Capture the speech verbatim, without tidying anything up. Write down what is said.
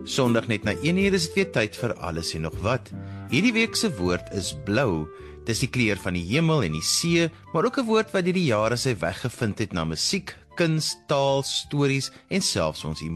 Sondag net na een uur is dit weer tyd vir alles en nog wat. Hierdie week se woord is blou. Dis die kleur van die hemel en die see, maar ook 'n woord wat deur die jare sy weg gevind het na musiek, kuns, taal, stories en selfs ons